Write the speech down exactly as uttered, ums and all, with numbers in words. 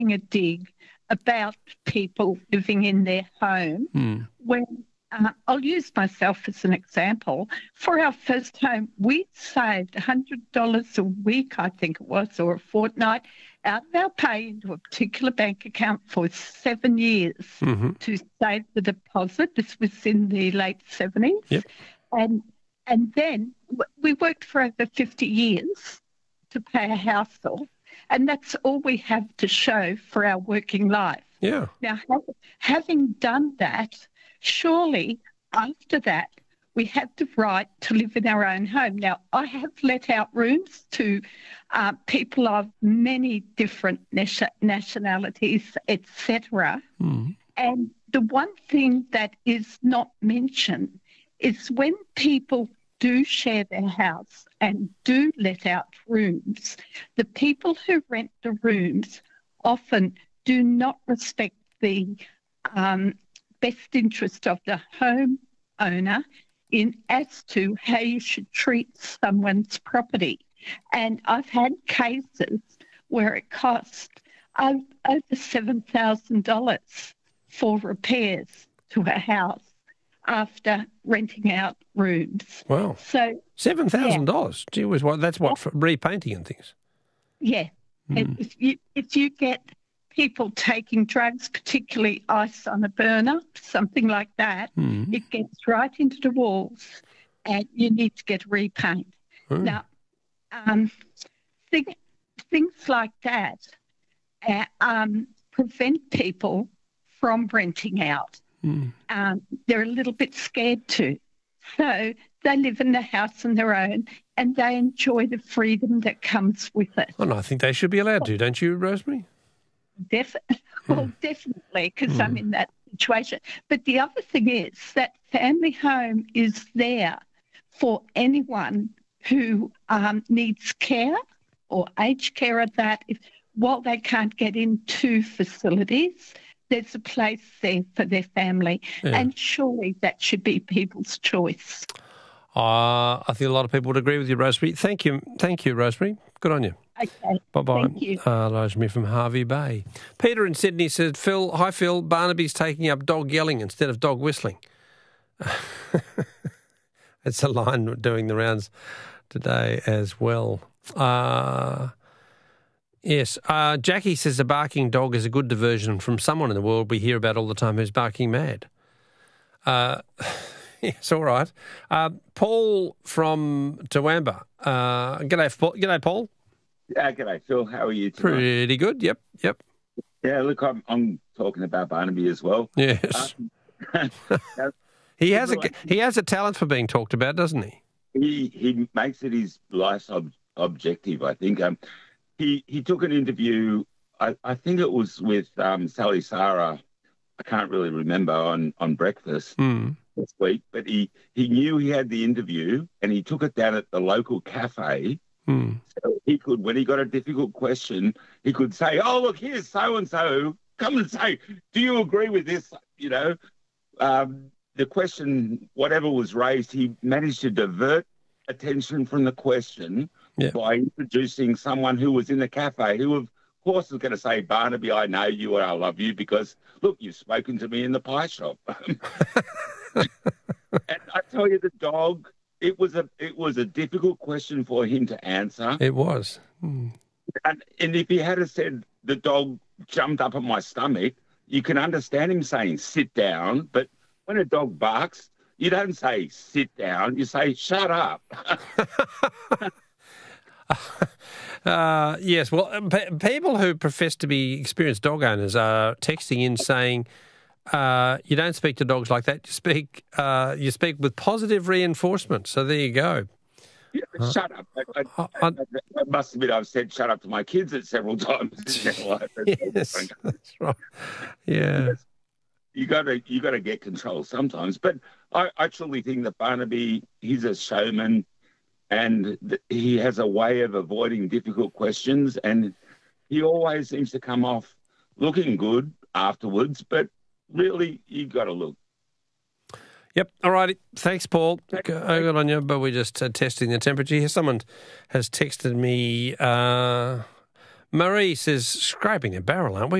taking a dig about people living in their home Mm. when uh, I'll use myself as an example. For our first home, we saved one hundred dollars a week, I think it was, or a fortnight, out of our pay into a particular bank account for seven years Mm-hmm. to save the deposit. This was in the late seventies. Yep. And, and then w- we worked for over fifty years to pay a house off. And that's all we have to show for our working life. Yeah. Now, ha- having done that, surely after that, we have the right to live in our own home. Now, I have let out rooms to uh, people of many different nation- nationalities, et cetera. Mm. And the one thing that is not mentioned is when people do share their house and do let out rooms, the people who rent the rooms often do not respect the um, best interest of the home owner in as to how you should treat someone's property. And I've had cases where it cost uh, over seven thousand dollars for repairs to a house after renting out rooms. Wow. So, seven thousand dollars. Gee whiz, what, that's what, for repainting and things? yeah, Mm. if you if you get people taking drugs, particularly ice on a burner, something like that, Mm. it gets right into the walls and you need to get repaint. Mm. Now, um, thing, things like that uh, um, prevent people from renting out. Mm. Um, they're a little bit scared to. So they live in the house on their own and they enjoy the freedom that comes with it. Well, I think they should be allowed to, don't you, Rosemary? Def- well, definitely, because I'm in that situation. But the other thing is that family home is there for anyone who um, needs care or aged care at that. If while they can't get into facilities, there's a place there for their family. Yeah. And surely that should be people's choice. Uh, I think a lot of people would agree with you, Rosemary. Thank you. Thank you, Rosemary. Good on you. Okay. Bye-bye. Thank you. Uh, Rosemary from Harvey Bay. Peter in Sydney said, Phil, hi Phil, Barnaby's taking up dog yelling instead of dog whistling. It's a line doing the rounds today as well. Uh, yes. Uh, Jackie says a barking dog is a good diversion from someone in the world we hear about all the time who's barking mad. Uh, yes, all right. Uh, Paul from Toowoomba. Uh, g'day, Paul. G'day, Paul. Yeah, g'day, Phil. How are you tonight? Pretty good. Yep, yep. Yeah, look, I'm, I'm talking about Barnaby as well. Yes. Um, he has a he has a talent for being talked about, doesn't he? he he makes it his life's ob- objective, I think. Um, he he took an interview. I, I think it was with um, Sally Sarah. I can't really remember on on Breakfast Mm. this week, but he he knew he had the interview and he took it down at the local cafe. Mm. So he could, when he got a difficult question, he could say, "Oh, look, here's so and so. Come and say, do you agree with this?" You know, um, the question, whatever was raised, he managed to divert attention from the question Yeah. by introducing someone who was in the cafe, who of course was going to say, "Barnaby, I know you and I love you because look, you've spoken to me in the pie shop." And I tell you, the dog. It was a it was a difficult question for him to answer. It was. Mm. And, and if he had have said the dog jumped up on my stomach, you can understand him saying sit down. But when a dog barks, you don't say sit down. You say shut up. uh, yes. Well, p- people who profess to be experienced dog owners are texting in saying, Uh, you don't speak to dogs like that. You speak, uh, you speak with positive reinforcement. So there you go. Yeah, but shut up. I, I, Uh, I, uh, I must admit, I've said shut up to my kids at several times. in their life. Yes, that's right. Yeah. You got to you got to get control sometimes. But I, I truly think that Barnaby, he's a showman, and th- he has a way of avoiding difficult questions, and he always seems to come off looking good afterwards. But really, you got to look. Yep. All righty. Thanks, Paul. Good good on you. But we're just uh, testing the temperature here. Someone has texted me, uh, Marie says, scraping a barrel, aren't we?